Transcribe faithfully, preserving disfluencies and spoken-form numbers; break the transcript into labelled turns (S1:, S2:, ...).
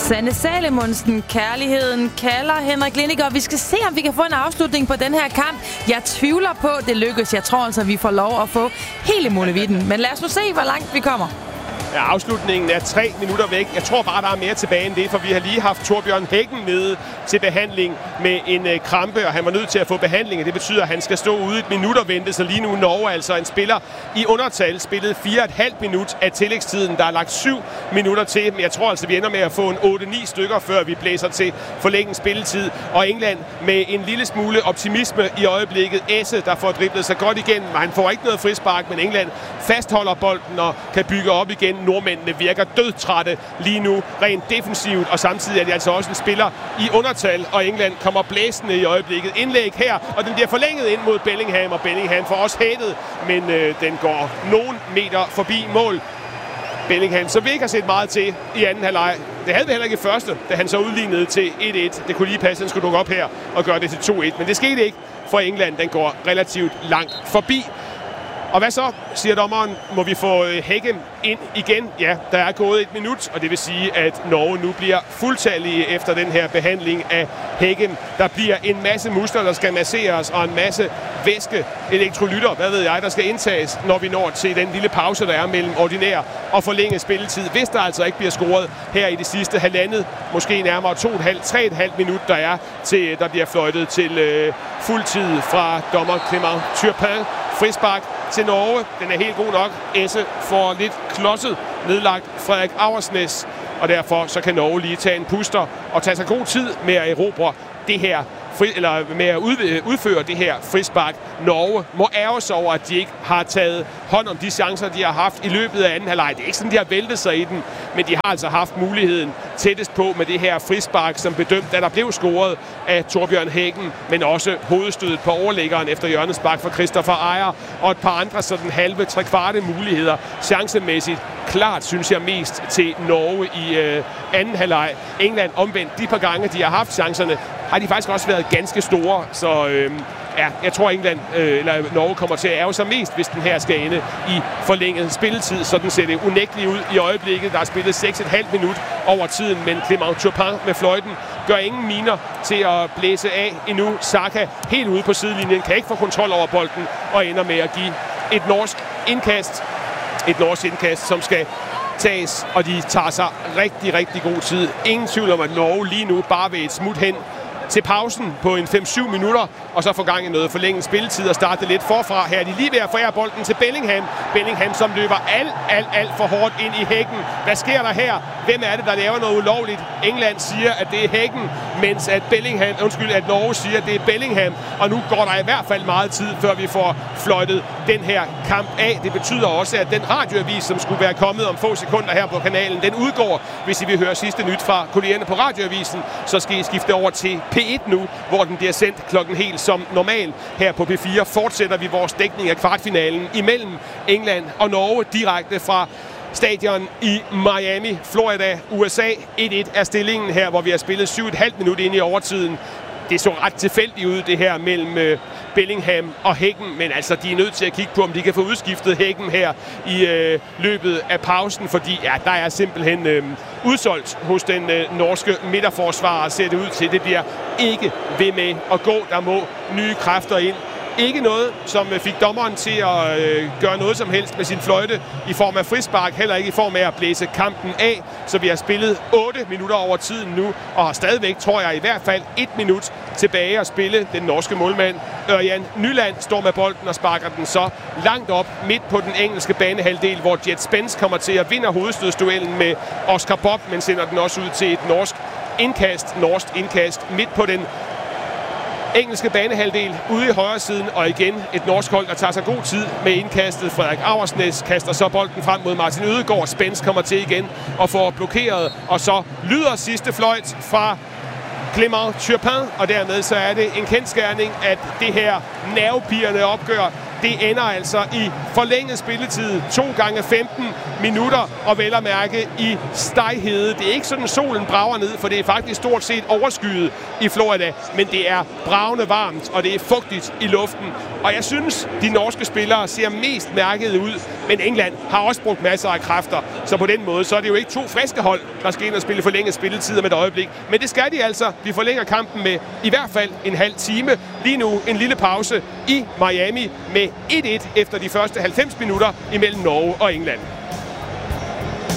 S1: Sanne Salomonsen, kærligheden kalder Henrik Lindegård, og vi skal se, om vi kan få en afslutning på den her kamp. Jeg tvivler på, det lykkes. Jeg tror altså, vi får lov at få hele muligheden. Men lad os nu se, hvor langt vi kommer.
S2: Ja, afslutningen er tre minutter væk. Jeg tror bare, der er mere tilbage end det, for vi har lige haft Torbjørn Hækken nede til behandling med en øh, krampe, og han var nødt til at få behandling, og det betyder, at han skal stå ude et minut og vente, så lige nu Norge altså en spiller i undertal, spillede fire komma fem minut af tillægstiden. Der er lagt syv minutter til, men jeg tror altså, vi ender med at få en otte ni stykker, før vi blæser til forlænget spilletid. Og England med en lille smule optimisme i øjeblikket. Esse, der får driblet sig godt igen, men han får ikke noget frispark, men England fastholder bolden og kan bygge op igen. Nordmændene virker dødtrætte lige nu, rent defensivt, og samtidig er de altså også en spiller i undertal, og England kommer blæsende i øjeblikket. Indlæg her, og den bliver forlænget ind mod Bellingham, og Bellingham får også hættet, men øh, den går nogen meter forbi mål. Bellingham, som vi ikke har set meget til i anden halvleg. Det havde vi heller ikke i første, da han så udlignede til et et. Det kunne lige passe, at han skulle dukke op her og gøre det til to et, men det skete ikke, for England den går relativt langt forbi. Og hvad så, siger dommeren, må vi få Hækken ind igen? Ja, der er gået et minut, og det vil sige, at Norge nu bliver fuldtallige efter den her behandling af Hækken. Der bliver en masse muskler, der skal masseres, og en masse væske, elektrolytter, hvad ved jeg, der skal indtages, når vi når til den lille pause, der er mellem ordinær og forlænget spilletid. Hvis der altså ikke bliver scoret her i det sidste halvandet, måske nærmere to komma fem, tre komma fem minut, der er til, der bliver fløjtet til øh, fuldtid fra dommer Clément Turpin. Frispark til Norge. Den er helt god nok. Esse får lidt klodset nedlagt Frederik Auersnes, og derfor så kan Norge lige tage en puster og tage sig god tid med at erobre det her fri, eller med at udføre det her frispark. Norge må ærge sig over, at de ikke har taget hånd om de chancer, de har haft i løbet af anden halvleg. Det er ikke sådan, de har væltet sig i den, men de har altså haft muligheden tættest på med det her frispark, som bedømt, da der blev scoret af Torbjørn Hækken, men også hovedstødet på overlæggeren efter hjørnespark for Christopher Ejer, og et par andre sådan halve, tre kvarte muligheder chancemæssigt. Klart, synes jeg, mest til Norge i øh, anden halvleg. England omvendt, de par gange, de har haft chancerne, har de faktisk også været ganske store, så øh, ja, jeg tror England øh, eller Norge kommer til at ærge sig mest, hvis den her skal ende i forlænget spilletid. Sådan ser det unægteligt ud i øjeblikket. Der er spillet seks komma fem minut over tiden, men Clément Turpin med fløjten gør ingen miner til at blæse af endnu. Saka helt ude på sidelinjen, kan ikke få kontrol over bolden og ender med at give et norsk indkast. Et norsk indkast, som skal tages, og de tager sig rigtig, rigtig god tid. Ingen tvivl om, at Norge lige nu bare vil et smut hen til pausen på en fem syv minutter, og så få gang i noget forlænget spilletid og starte lidt forfra. Her er de lige ved at forære bolden til Bellingham. Bellingham, som løber alt, alt, alt for hårdt ind i Hækken. Hvad sker der her? Hvem er det, der laver noget ulovligt? England siger, at det er Hækken, mens at Bellingham, undskyld, at Norge siger, at det er Bellingham. Og nu går der i hvert fald meget tid, før vi får fløjtet den her kamp af. Det betyder også, at den radioavis, som skulle være kommet om få sekunder her på kanalen, den udgår. Hvis I vil høre sidste nyt fra kollegerne på radioavisen, så skal I skifte over til P et nu, hvor den bliver sendt klokken helt som normal. Her på P fire fortsætter vi vores dækning af kvartfinalen imellem England og Norge direkte fra stadion i Miami, Florida, U S A. et et er stillingen her, hvor vi har spillet syv komma fem minut ind i overtiden. Det så ret tilfældigt ud, det her mellem øh, Bellingham og Hækken, men altså, de er nødt til at kigge på, om de kan få udskiftet Hækken her i øh, løbet af pausen, fordi ja, der er simpelthen øh, udsolgt hos den øh, norske midterforsvarer, ser det ud til. Det bliver ikke ved med at gå. Der må nye kræfter ind. Ikke noget, som fik dommeren til at øh, gøre noget som helst med sin fløjte i form af frispark, heller ikke i form af at blæse kampen af. Så vi har spillet otte minutter over tiden nu, og har stadigvæk, tror jeg, i hvert fald et minut tilbage at spille. Den norske målmand Ørjan Nyland står med bolden og sparker den så langt op midt på den engelske banehalvdel, hvor Jet Spence kommer til at vinde hovedstødsduellen med Oscar Bob, men sender den også ud til et norsk indkast. Norsk indkast midt på den engelske banehalvdel ude i højre siden, og igen et norsk hold, der tager sig god tid med indkastet. Frederik Auersnes kaster så bolden frem mod Martin Ødegaard. Spence kommer til igen og får blokeret, og så lyder sidste fløjt fra Clément Turpin, og dermed så er det en kendsgerning, at det her nervepirrende opgør, det ender altså i forlænget spilletid, to gange femten minutter, og vel at mærke i stejhede. Det er ikke sådan, solen brager ned, for det er faktisk stort set overskyet i Florida, men det er bravende varmt, og det er fugtigt i luften. Og jeg synes, de norske spillere ser mest mærkede ud, men England har også brugt masser af kræfter, så på den måde, så er det jo ikke to friske hold, der skal ind og spille forlænget spilletid om et øjeblik. Men det skal de altså. De forlænger kampen med i hvert fald en halv time. Lige nu en lille pause i Miami med et et efter de første halvfems minutter imellem Norge og England.